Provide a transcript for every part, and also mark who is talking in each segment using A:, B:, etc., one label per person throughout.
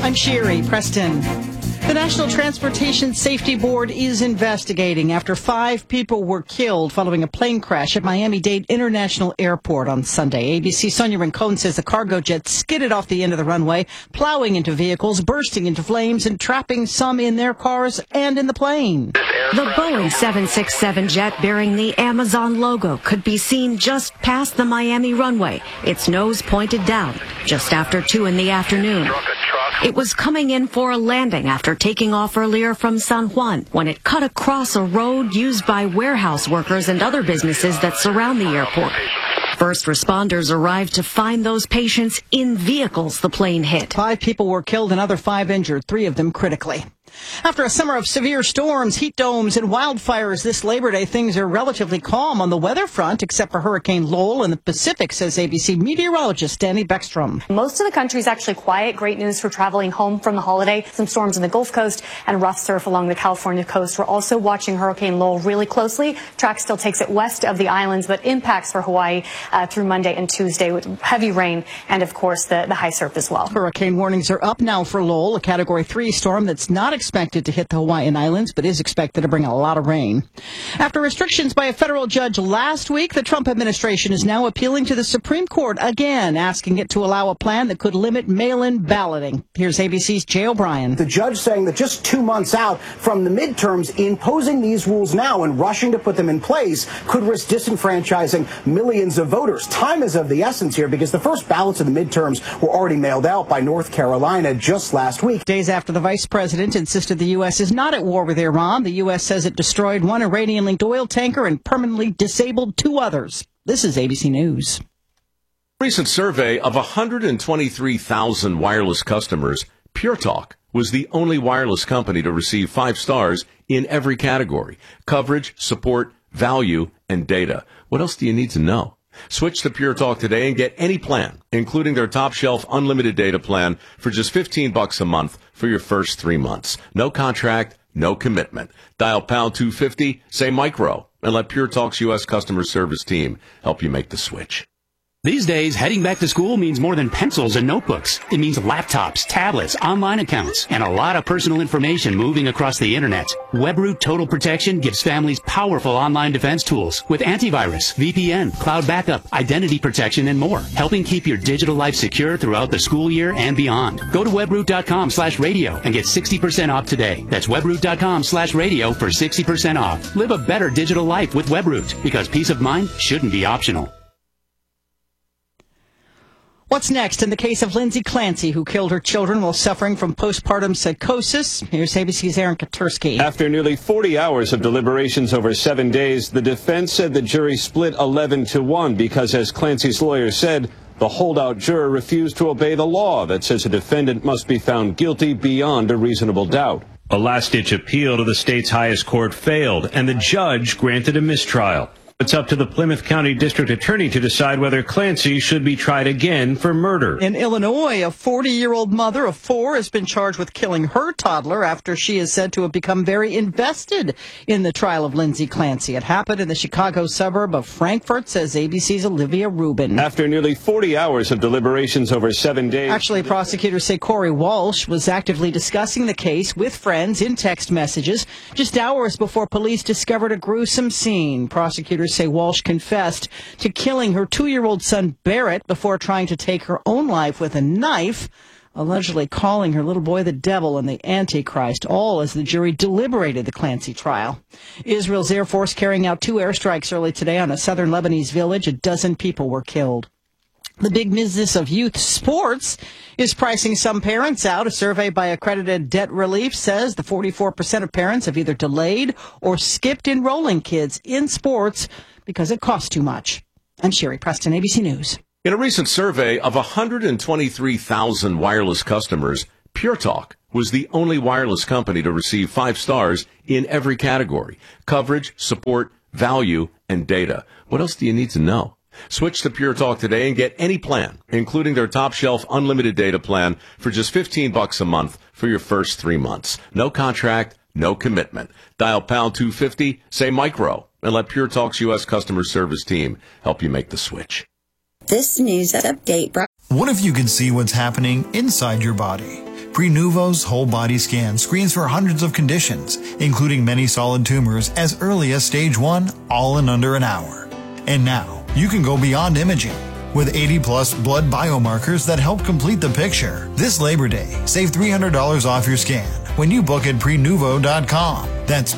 A: I'm Sherry Preston. The National Transportation Safety Board is investigating after 5 people were killed following a plane crash at Miami-Dade International Airport on Sunday. ABC's Sonia Rincon says the cargo jet skidded off the end of the runway, plowing into vehicles, bursting into flames, and trapping some in their cars and in the plane.
B: The Boeing 767 jet bearing the Amazon logo could be seen just past the Miami runway, its nose pointed down, just after 2 in the afternoon. It was coming in for a landing after taking off earlier from San Juan when it cut across a road used by warehouse workers and other businesses that surround the airport. First responders arrived to find those patients in vehicles the plane hit.
A: 5 people were killed, another 5 injured, 3 of them critically. After a summer of severe storms, heat domes, and wildfires this Labor Day, things are relatively calm on the weather front, except for Hurricane Lowell in the Pacific, says ABC meteorologist Danny Beckstrom.
C: Most of the country is actually quiet. Great news for traveling home from the holiday. Some storms on the Gulf Coast and rough surf along the California coast. We're also watching Hurricane Lowell really closely. Track still takes it west of the islands, but impacts for Hawaii through Monday and Tuesday with heavy rain and, of course, the high surf as well.
A: Hurricane warnings are up now for Lowell, a Category 3 storm that's not expected to hit the Hawaiian Islands, but is expected to bring a lot of rain. After restrictions by a federal judge last week, the Trump administration is now appealing to the Supreme Court again, asking it to allow a plan that could limit mail-in balloting. Here's ABC's Jay O'Brien.
D: The judge saying that just 2 months out from the midterms, imposing these rules now and rushing to put them in place could risk disenfranchising millions of voters. Time is of the essence here because the first ballots of the midterms were already mailed out by North Carolina just last week.
A: Days after the vice president insisted the U.S. is not at war with Iran, the U.S. says it destroyed 1 Iranian-linked oil tanker and permanently disabled 2 others. This is ABC News.
E: A recent survey of 123,000 wireless customers, Pure Talk was the only wireless company to receive 5 stars in every category: coverage, support, value, and data. What else do you need to know? Switch to Pure Talk today and get any plan, including their top-shelf unlimited data plan, for just $15 a month for your first 3 months. No contract, no commitment. Dial pound 250, say micro, and let Pure Talk's U.S. customer service team help you make the switch.
F: These days, heading back to school means more than pencils and notebooks. It means laptops, tablets, online accounts, and a lot of personal information moving across the internet. WebRoot Total Protection gives families powerful online defense tools with antivirus, VPN, cloud backup, identity protection, and more, helping keep your digital life secure throughout the school year and beyond. Go to webroot.com/radio and get 60% off today. That's webroot.com/radio for 60% off. Live a better digital life with WebRoot, because peace of mind shouldn't be optional.
A: What's next in the case of Lindsay Clancy, who killed her children while suffering from postpartum psychosis? Here's ABC's Aaron Katursky.
G: After nearly 40 hours of deliberations over 7 days, the defense said the jury split 11-1 because, as Clancy's lawyer said, the holdout juror refused to obey the law that says a defendant must be found guilty beyond a reasonable doubt.
H: A last-ditch appeal to the state's highest court failed, and the judge granted a mistrial. It's up to the Plymouth County District Attorney to decide whether Clancy should be tried again for murder.
A: In Illinois, a 40-year-old mother of 4 has been charged with killing her toddler after she is said to have become very invested in the trial of Lindsay Clancy. It happened in the Chicago suburb of Frankfort, says ABC's Olivia Rubin.
G: After nearly 40 hours of deliberations over 7 days...
A: Actually, prosecutors say Corey Walsh was actively discussing the case with friends in text messages just hours before police discovered a gruesome scene. Prosecutors say Walsh confessed to killing her 2-year-old son Barrett before trying to take her own life with a knife, allegedly calling her little boy the devil and the Antichrist, all as the jury deliberated the Clancy trial. Israel's Air Force carrying out 2 airstrikes early today on a southern Lebanese village. 12 people were killed. The big business of youth sports is pricing some parents out. A survey by Accredited Debt Relief says the 44% of parents have either delayed or skipped enrolling kids in sports because it costs too much. I'm Sherry Preston, ABC News.
E: In a recent survey of 123,000 wireless customers, Pure Talk was the only wireless company to receive 5 stars in every category: coverage, support, value, and data. What else do you need to know? Switch to Pure Talk today and get any plan, including their top-shelf unlimited data plan, for just $15 a month for your first 3 months. No contract, no commitment. Dial pound 250, say micro, and let Pure Talk's U.S. customer service team help you make the switch.
I: This news update.
J: What if you could see what's happening inside your body?
I: Prenuvo's whole body scan screens for hundreds of conditions, including many solid tumors as early as stage 1, all in under an hour. And now, you can go beyond imaging. With 80-plus blood biomarkers that help complete the picture. This Labor Day, save $300 off your scan when you book at Prenuvo.com. That's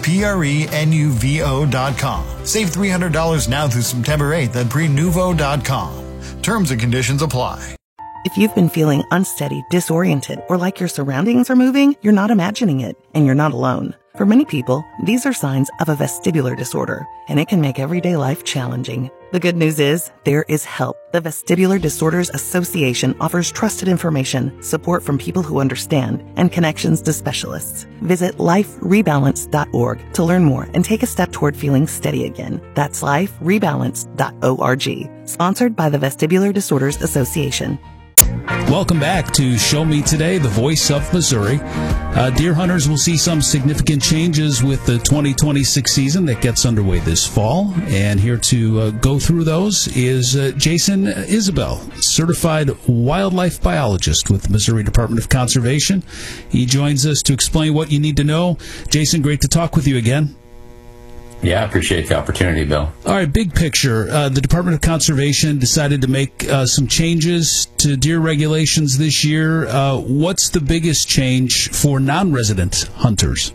I: Prenuvo.com. Save $300 now through September 8th at Prenuvo.com. Terms and conditions apply.
J: If you've been feeling unsteady, disoriented, or like your surroundings are moving, you're not imagining it, and you're not alone. For many people, these are signs of a vestibular disorder, and it can make everyday life challenging. The good news is, there is help. The Vestibular Disorders Association offers trusted information, support from people who understand, and connections to specialists. Visit liferebalance.org to learn more and take a step toward feeling steady again. That's liferebalance.org. Sponsored by the Vestibular Disorders Association.
K: Welcome back to Show Me Today, the voice of Missouri. Deer hunters will see some significant changes with the 2026 season that gets underway this fall. And here to go through those is Jason Isbell, certified wildlife biologist with the Missouri Department of Conservation. He joins us to explain what you need to know. Jason, great to talk with you again.
L: Yeah, I appreciate the opportunity, Bill.
K: All right, big picture. The Department of Conservation decided to make some changes to deer regulations this year. What's the biggest change for non-resident hunters?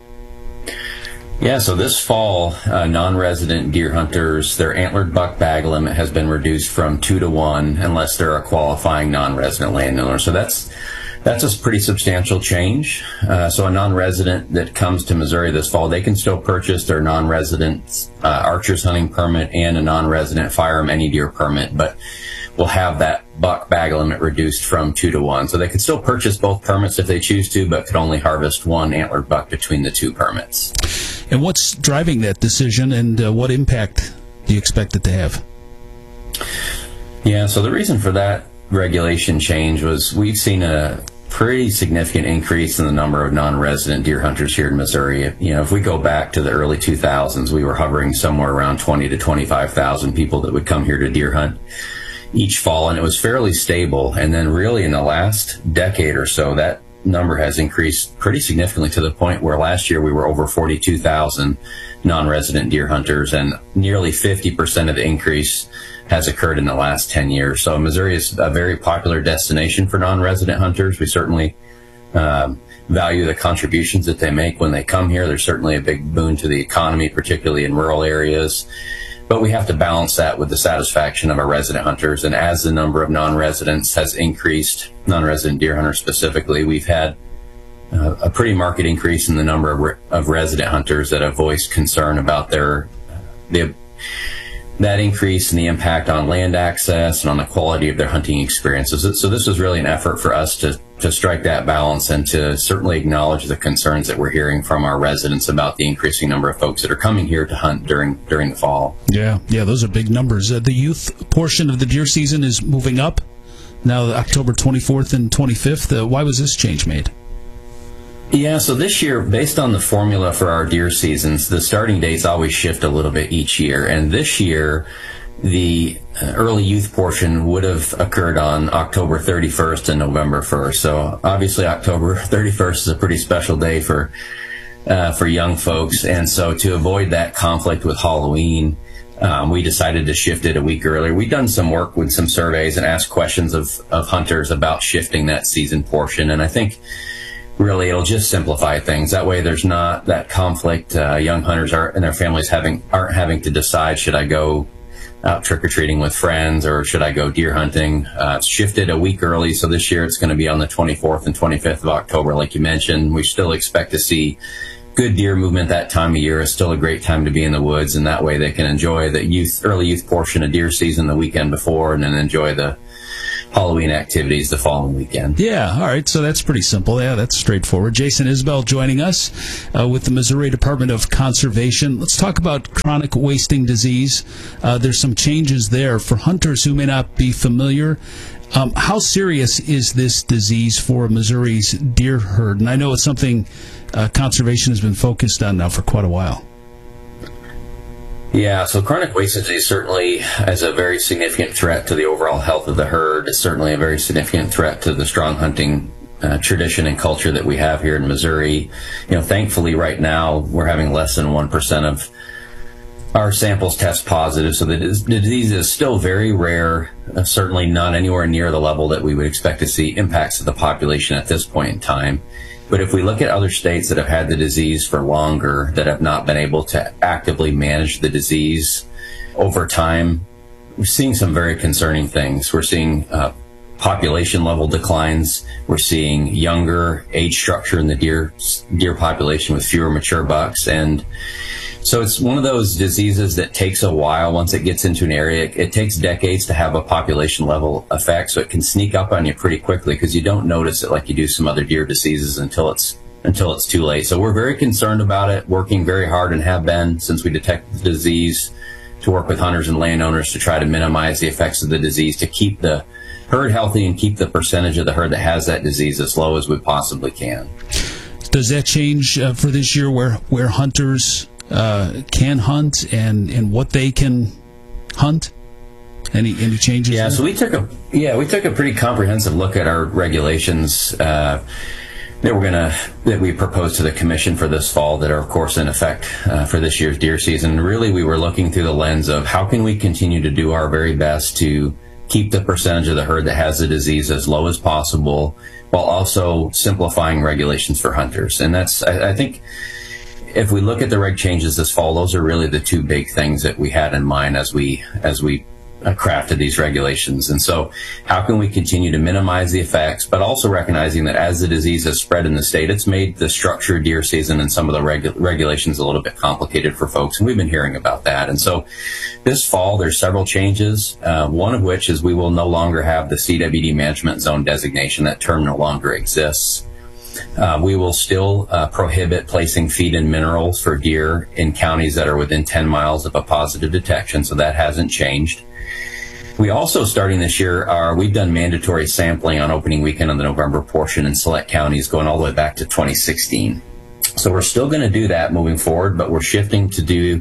L: Yeah, so this fall, non-resident deer hunters, their antlered buck bag limit has been reduced from 2 to 1 unless they're a qualifying non-resident landowner. So that's a pretty substantial change. So a non-resident that comes to Missouri this fall, they can still purchase their non-resident archer's hunting permit and a non-resident firearm any deer permit, but will have that buck bag limit reduced from 2 to 1. So they could still purchase both permits if they choose to, but could only harvest one antlered buck between the two permits.
K: And what's driving that decision, and what impact do you expect it to have?
L: Yeah, so the reason for that regulation change was we've seen a pretty significant increase in the number of non-resident deer hunters here in Missouri. You know, if we go back to the early 2000s, we were hovering somewhere around 20 to 25,000 people that would come here to deer hunt each fall, and it was fairly stable. And then really in the last decade or so, that number has increased pretty significantly to the point where last year we were over 42,000 non-resident deer hunters, and nearly 50% of the increase has occurred in the last 10 years. So Missouri is a very popular destination for non-resident hunters. We certainly value the contributions that they make when they come here. They're certainly a big boon to the economy, particularly in rural areas. But we have to balance that with the satisfaction of our resident hunters. And as the number of non-residents has increased, non-resident deer hunters specifically, we've had a pretty marked increase in the number of resident hunters that have voiced concern about that increase in the impact on land access and on the quality of their hunting experiences. So this was really an effort for us to strike that balance and to certainly acknowledge the concerns that we're hearing from our residents about the increasing number of folks that are coming here to hunt during the fall.
K: Yeah, those are big numbers. The youth portion of the deer season is moving up now, October 24th and 25th. Why was this change made?
L: Yeah, so this year, based on the formula for our deer seasons, the starting dates always shift a little bit each year. And this year, the early youth portion would have occurred on October 31st and November 1st. So obviously October 31st is a pretty special day for young folks. And so to avoid that conflict with Halloween, we decided to shift it a week earlier. We've done some work with some surveys and asked questions of hunters about shifting that season portion. And I think really it'll just simplify things. That way there's not that conflict. Young hunters and their families aren't having to decide, should I go out trick-or-treating with friends or should I go deer hunting? It's shifted a week early, so this year it's going to be on the 24th and 25th of October, like you mentioned. We still expect to see good deer movement that time of year. Is still a great time to be in the woods, and that way they can enjoy the early youth portion of deer season the weekend before and then enjoy the Halloween activities the following weekend.
K: Yeah, all right, so that's pretty simple. Yeah, that's straightforward. Jason Isbell joining us with the Missouri Department of Conservation. Let's talk about chronic wasting disease. There's some changes there for hunters who may not be familiar. How serious is this disease for Missouri's deer herd? And I know it's something conservation has been focused on now for quite a while.
L: Yeah, so chronic wasting disease certainly is a very significant threat to the overall health of the herd. It's certainly a very significant threat to the strong hunting tradition and culture that we have here in Missouri. Thankfully right now we're having less than 1% of our samples test positive, so the disease is still very rare, certainly not anywhere near the level that we would expect to see impacts of the population at this point in time. But if we look at other states that have had the disease for longer, that have not been able to actively manage the disease over time, we're seeing some very concerning things. We're seeing population level declines. We're seeing younger age structure in the deer population with fewer mature bucks. And so it's one of those diseases that takes a while. Once it gets into an area, it takes decades to have a population level effect. So it can sneak up on you pretty quickly because you don't notice it like you do some other deer diseases until it's too late. So we're very concerned about it, working very hard and have been since we detected the disease to work with hunters and landowners to try to minimize the effects of the disease, to keep the herd healthy and keep the percentage of the herd that has that disease as low as we possibly can.
K: Does that change for this year where hunters can hunt and what they can hunt? Any changes?
L: Yeah, so we took a pretty comprehensive look at our regulations that we proposed to the commission for this fall that are of course in effect for this year's deer season. Really, we were looking through the lens of how can we continue to do our very best to keep the percentage of the herd that has the disease as low as possible, while also simplifying regulations for hunters. And that's, I think, if we look at the reg changes this fall, those are really the two big things that we had in mind as we crafted these regulations. And so how can we continue to minimize the effects, but also recognizing that as the disease has spread in the state, it's made the structured deer season and some of the regulations a little bit complicated for folks. And we've been hearing about that. And so this fall, there's several changes, one of which is we will no longer have the CWD management zone designation. That term no longer exists. We will still prohibit placing feed and minerals for deer in counties that are within 10 miles of a positive detection, so that hasn't changed. We also, starting this year, we've done mandatory sampling on opening weekend on the November portion in select counties going all the way back to 2016. So we're still going to do that moving forward, but we're shifting to do,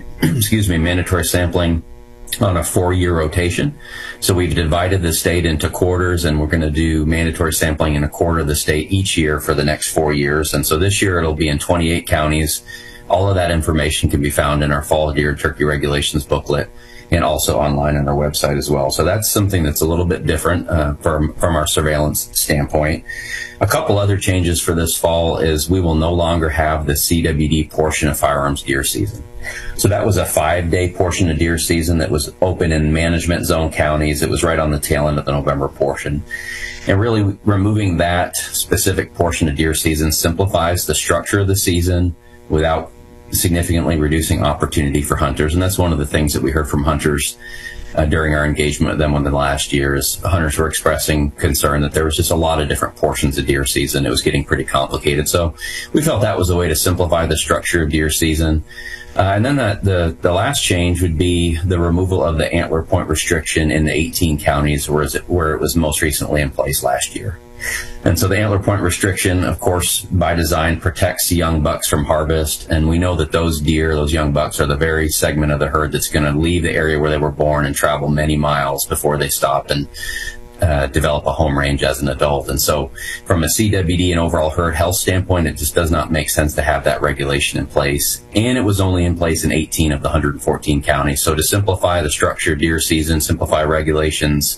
L: mandatory sampling on a 4-year rotation. So we've divided the state into quarters, and we're going to do mandatory sampling in a quarter of the state each year for the next 4 years. And so this year it'll be in 28 counties. All of that information can be found in our fall deer and turkey regulations booklet and also online on our website as well. So that's something that's a little bit different from our surveillance standpoint. A couple other changes for this fall is we will no longer have the CWD portion of firearms deer season. So that was a 5-day portion of deer season that was open in management zone counties. It was right on the tail end of the November portion. And really removing that specific portion of deer season simplifies the structure of the season without significantly reducing opportunity for hunters. And that's one of the things that we heard from hunters during our engagement with them within the last year, is hunters were expressing concern that there was just a lot of different portions of deer season. It was getting pretty complicated. So we felt that was a way to simplify the structure of deer season. And then the last change would be the removal of the antler point restriction in the 18 counties where it was most recently in place last year. And so the antler point restriction, of course, by design protects young bucks from harvest. And we know that those deer, those young bucks, are the very segment of the herd that's going to leave the area where they were born and travel many miles before they stop and develop a home range as an adult. And so from a CWD and overall herd health standpoint, it just does not make sense to have that regulation in place. And it was only in place in 18 of the 114 counties. So to simplify the structure of deer season, simplify regulations,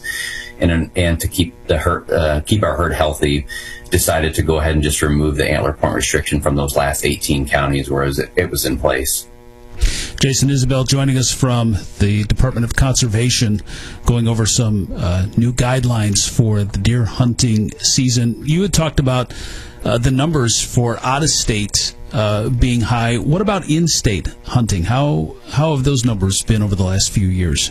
L: and to keep our herd healthy, decided to go ahead and just remove the antler point restriction from those last 18 counties where it was in place.
K: Jason Isabel joining us from the Department of Conservation, going over some new guidelines for the deer hunting season. You had talked about the numbers for out-of-state being high. What about in-state hunting? How have those numbers been over the last few years?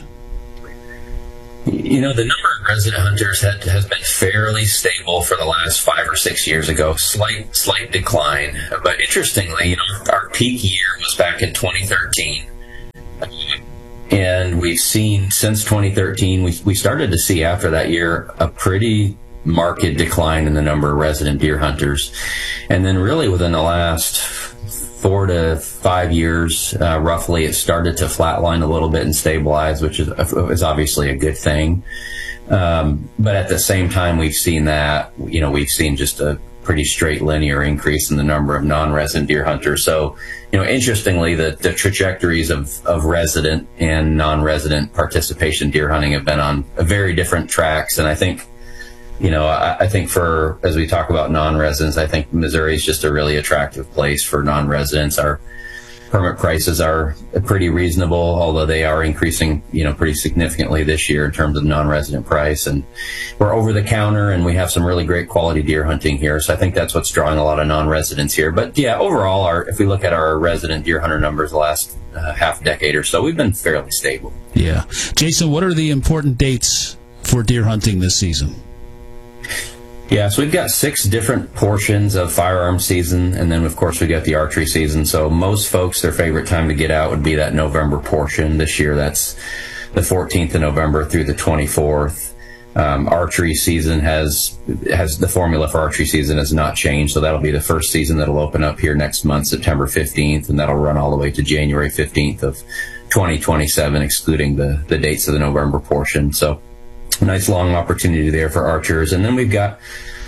L: The number of resident hunters has been fairly stable for the last 5 or 6 years ago. Slight decline. But interestingly, our peak year was back in 2013. And we've seen since 2013, we started to see after that year a pretty marked decline in the number of resident deer hunters. And then really within the last 4 to 5 years, roughly, it started to flatline a little bit and stabilize, which is obviously a good thing. But at the same time, we've seen just a pretty straight linear increase in the number of non-resident deer hunters. So, interestingly, the trajectories of resident and non-resident participation deer hunting have been on very different tracks. And I think, I think as we talk about non-residents, I think Missouri is just a really attractive place for non-residents. Our permit prices are pretty reasonable, although they are increasing, pretty significantly this year in terms of non-resident price. And we're over the counter, and we have some really great quality deer hunting here. So I think that's what's drawing a lot of non-residents here. But yeah, overall, if we look at our resident deer hunter numbers the last half decade or so, we've been fairly stable.
K: Yeah. Jason, what are the important dates for deer hunting this season?
L: Yeah, so we've got 6 different portions of firearm season, and then, of course, we got the archery season. So most folks, their favorite time to get out would be that November portion. This year, that's the 14th of November through the 24th. Archery season has the formula for archery season has not changed, so that'll be the first season that'll open up here next month, September 15th, and that'll run all the way to January 15th of 2027, excluding the dates of the November portion. So a nice long opportunity there for archers. And then we've got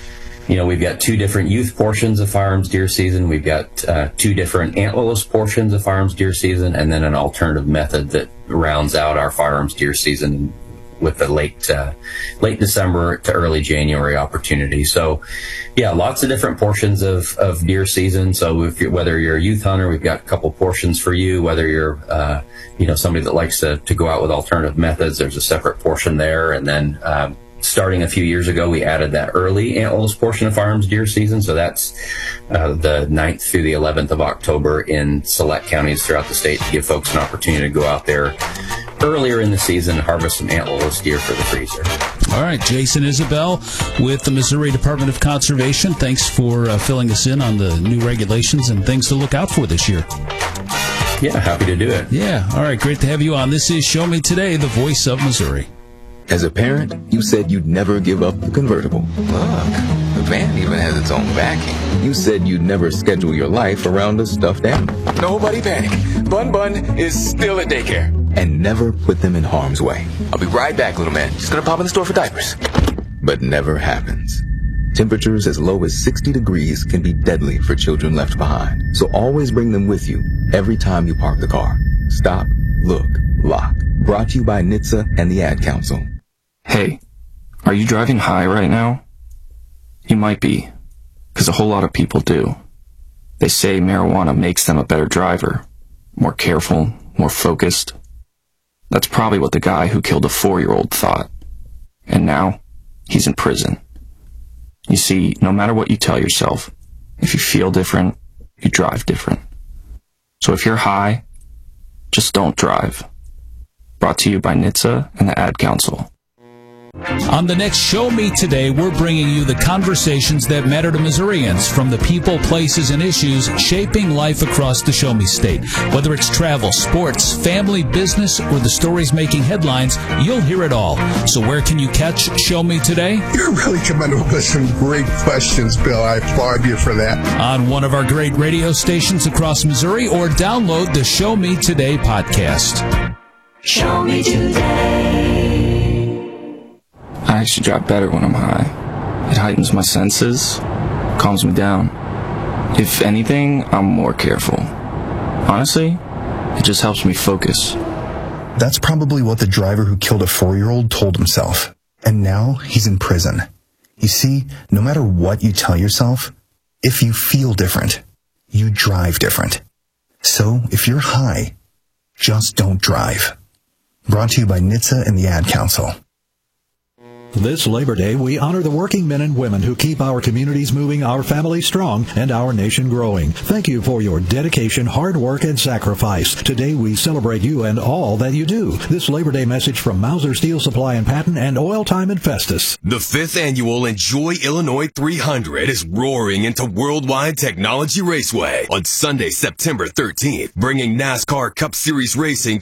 L: 2 different youth portions of firearms deer season. We've got 2 different antlerless portions of firearms deer season, and then an alternative method that rounds out our firearms deer season with the late December to early January opportunity. So yeah, lots of different portions of deer season. So whether you're a youth hunter, we've got a couple portions for you. Whether you're somebody that likes to go out with alternative methods, there's a separate portion there. And then starting a few years ago, we added that early antlerless portion of firearms deer season. So that's the 9th through the 11th of October in select counties throughout the state to give folks an opportunity to go out there earlier in the season and harvest some antlerless deer for the freezer.
K: All right, Jason Isabel with the Missouri Department of Conservation. Thanks for filling us in on the new regulations and things to look out for this year.
L: Yeah, happy to do it.
K: Yeah, all right, great to have you on. This is Show Me Today, the voice of Missouri.
M: As a parent, you said you'd never give up the convertible.
N: Look, the van even has its own backing.
M: You said you'd never schedule your life around a stuffed animal.
N: Nobody panic. Bun is still at daycare.
M: And never put them in harm's way.
N: I'll be right back, little man. Just gonna pop in the store for diapers.
M: But never happens. Temperatures as low as 60 degrees can be deadly for children left behind. So always bring them with you every time you park the car. Stop, look, lock. Brought to you by NHTSA and the Ad Council.
O: Hey, are you driving high right now? You might be, because a whole lot of people do. They say marijuana makes them a better driver, more careful, more focused. That's probably what the guy who killed a 4-year-old thought. And now, he's in prison. You see, no matter what you tell yourself, if you feel different, you drive different. So if you're high, just don't drive. Brought to you by NHTSA and the Ad Council.
K: On the next Show Me Today, we're bringing you the conversations that matter to Missourians, from the people, places, and issues shaping life across the Show Me State. Whether it's travel, sports, family, business, or the stories making headlines, you'll hear it all. So where can you catch Show Me Today?
P: You're really coming up with some great questions, Bill. I applaud you for that.
K: On one of our great radio stations across Missouri, or download the Show Me Today podcast.
Q: Show Me Today.
O: I actually drive better when I'm high. It heightens my senses, calms me down. If anything, I'm more careful. Honestly, it just helps me focus.
P: That's probably what the driver who killed a 4-year-old told himself. And now he's in prison. You see, no matter what you tell yourself, if you feel different, you drive different. So if you're high, just don't drive. Brought to you by NHTSA and the Ad Council.
R: This Labor Day, we honor the working men and women who keep our communities moving, our families strong, and our nation growing. Thank you for your dedication, hard work, and sacrifice. Today, we celebrate you and all that you do. This Labor Day message from Mauser Steel Supply and Patent and Oil Time and Festus.
S: The 5th annual Enjoy Illinois 300 is roaring into Worldwide Technology Raceway on Sunday, September 13th, bringing NASCAR Cup Series racing